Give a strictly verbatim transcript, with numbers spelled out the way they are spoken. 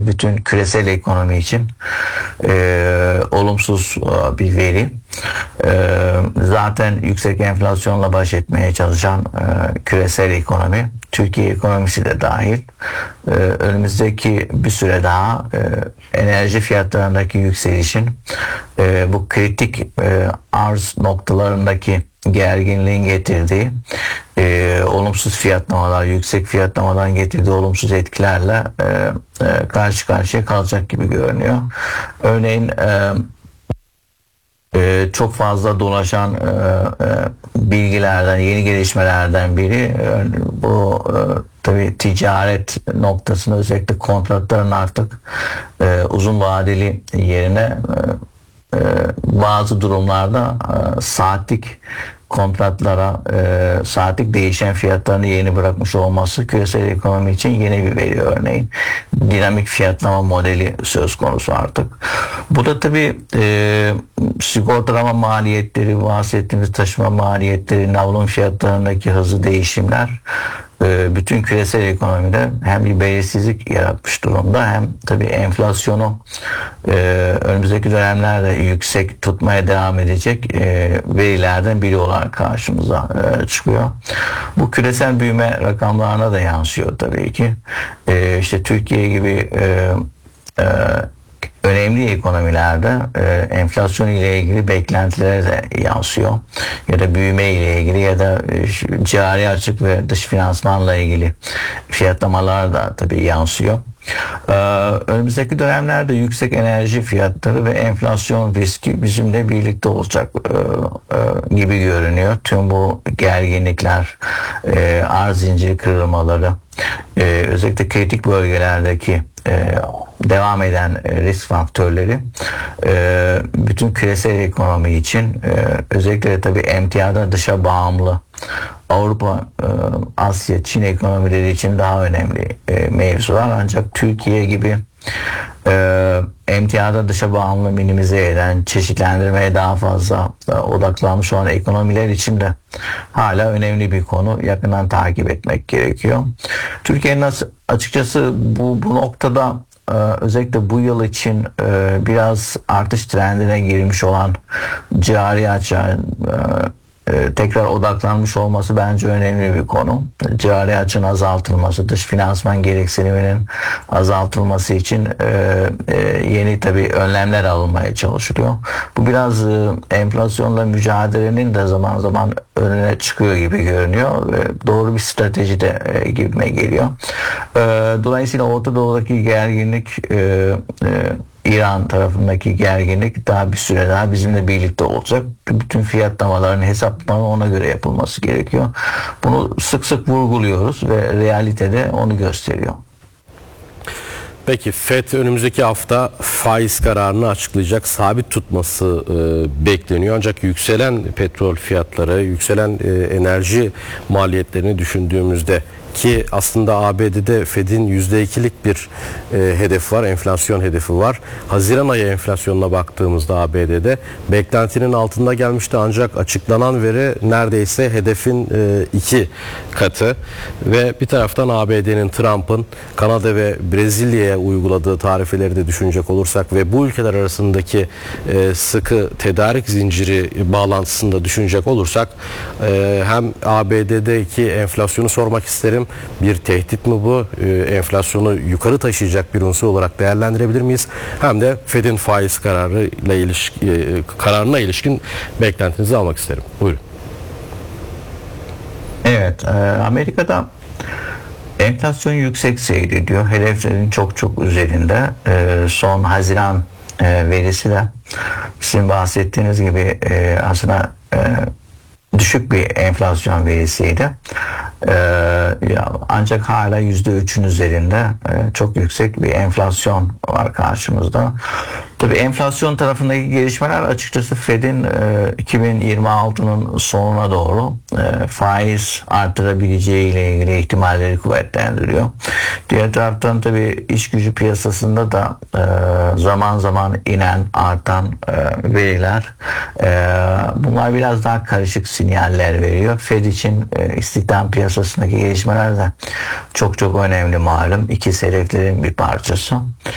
bütün küresel ekonomi için e, olumsuz e, bir veri. E, zaten yüksek enflasyonla baş etmeye çalışan e, küresel ekonomi, Türkiye ekonomisi de dahil, e, önümüzdeki bir süre daha e, enerji fiyatlarındaki yükselişin e, bu kritik e, arz noktalarındaki gerginliğin getirdiği e, olumsuz fiyatlamalar, yüksek fiyatlamadan getirdiği olumsuz etkilerle e, e, karşı karşıya kalacak gibi görünüyor. Örneğin e, e, çok fazla dolaşan e, e, bilgilerden, yeni gelişmelerden biri e, bu e, tabii ticaret noktasında özellikle kontratların artık e, uzun vadeli yerine e, Ee, bazı durumlarda e, saatlik kontratlara, e, saatlik değişen fiyatlarını yeni bırakmış olması küresel ekonomi için yeni bir veri. Örneğin dinamik fiyatlama modeli söz konusu artık. Bu da tabii e, sigortalama maliyetleri, bahsettiğimiz taşıma maliyetleri, navlun fiyatlarındaki hızlı değişimler e, bütün küresel ekonomide hem bir belirsizlik yaratmış durumda, hem tabii enflasyonu e, önümüzdeki dönemlerde yüksek tutmaya devam edecek e, verilerden biri olarak karşımıza e, çıkıyor. Bu küresel büyüme rakamlarına da yansıyor tabii ki. E, işte Türkiye gibi e, e, önemli ekonomilerde e, enflasyon ile ilgili beklentilere de yansıyor. Ya da büyüme ile ilgili ya da e, cari açık ve dış finansmanla ilgili fiyatlamalar da tabii yansıyor. Ee, önümüzdeki dönemlerde yüksek enerji fiyatları ve enflasyon riski bizimle birlikte olacak e, e, gibi görünüyor. Tüm bu gerginlikler, e, arz zinciri kırılmaları, e, özellikle kritik bölgelerdeki e, devam eden e, risk faktörleri e, bütün küresel ekonomi için e, özellikle tabii emtiada dışa bağımlı Avrupa, e, Asya, Çin ekonomileri için daha önemli e, mevzular. Ancak Türkiye gibi e, emtiyada dışa bağımlı minimize eden, çeşitlendirmeye daha fazla e, odaklanmış olan ekonomiler için de hala önemli bir konu. Yakından takip etmek gerekiyor. Türkiye'nin açıkçası bu, bu noktada e, özellikle bu yıl için e, biraz artış trendine girmiş olan cari açığa e, Ee, tekrar odaklanmış olması bence önemli bir konu. Cari açığın azaltılması, dış finansman gereksiniminin azaltılması için e, e, yeni tabii önlemler alınmaya çalışılıyor. Bu biraz e, enflasyonla mücadelenin de zaman zaman önüne çıkıyor gibi görünüyor ve doğru bir strateji de e, gibime geliyor. E, dolayısıyla Orta Doğu'daki gerginlik, e, e, İran tarafındaki gerginlik daha bir süre daha bizimle birlikte olacak. Bütün fiyatlamaların hesaplamaları ona göre yapılması gerekiyor. Bunu sık sık vurguluyoruz ve realitede onu gösteriyor. Peki FED önümüzdeki hafta faiz kararını açıklayacak, sabit tutması e, bekleniyor. Ancak yükselen petrol fiyatları, yükselen e, enerji maliyetlerini düşündüğümüzde, ki aslında A B D'de Fed'in yüzde ikilik bir e, hedefi var, enflasyon hedefi var. Haziran ayı enflasyonuna baktığımızda A B D'de beklentinin altında gelmişti, ancak açıklanan veri neredeyse hedefin e, iki katı. Ve bir taraftan A B D'nin, Trump'ın Kanada ve Brezilya'ya uyguladığı tarifeleri de düşünecek olursak ve bu ülkeler arasındaki e, sıkı tedarik zinciri bağlantısını da düşünecek olursak e, hem A B D'deki enflasyonu sormak isterim. Bir tehdit mi bu? E, enflasyonu yukarı taşıyacak bir unsur olarak değerlendirebilir miyiz? Hem de Fed'in faiz kararıyla ilişki, e, kararına ilişkin beklentinizi almak isterim. Buyurun. Evet, e, Amerika'da enflasyon yüksek seyrediyor. Hedeflerin çok çok üzerinde. E, son Haziran e, verisi de sizin bahsettiğiniz gibi e, aslında e, düşük bir enflasyon verisiydi. Ee, ya, ancak hala yüzde üçün üzerinde e, çok yüksek bir enflasyon var karşımızda. Tabii enflasyon tarafındaki gelişmeler açıkçası Fed'in e, iki bin yirmi altının sonuna doğru e, faiz artırabileceği ile ilgili ihtimalleri kuvvetlendiriyor. Diğer taraftan tabii iş gücü piyasasında da e, zaman zaman inen, artan e, veriler, e, bunlar biraz daha karışık sinyaller veriyor. Fed için e, istihdam piyasasındaki gelişmeler de çok çok önemli malum. İki hedeflerin bir parçası.